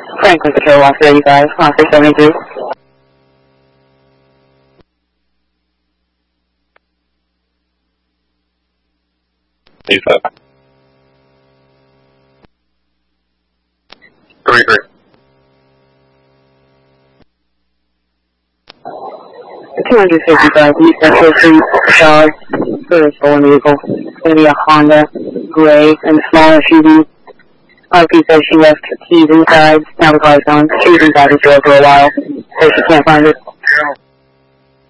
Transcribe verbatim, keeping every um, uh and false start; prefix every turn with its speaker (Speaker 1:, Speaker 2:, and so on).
Speaker 1: Franklin Patrol, one thirty-five, one six seventy-two.
Speaker 2: eighty-five. Three, three.
Speaker 1: two fifty-five East Central Street, Charlotte, for a stolen vehicle. It's going to be a Honda, gray, and small S U V. R P says she left keys inside, now the car's gone. She was inside the store for a while, so she can't find it.